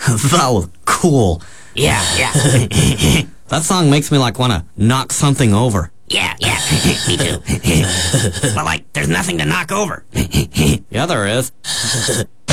That was cool. Yeah. That song makes me want to knock something over. Yeah, me too. But there's nothing to knock over. Yeah, there is.